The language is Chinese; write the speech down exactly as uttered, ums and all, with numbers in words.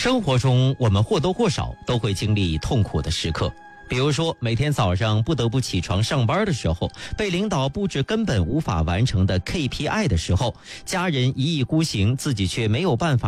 生活中我们或多或少都会经历痛苦的时刻，比如说每天早上不得不起床上班的时候，被领导布置根本无法完成的 K P I 的时候，家人一意孤行，自己却没有办法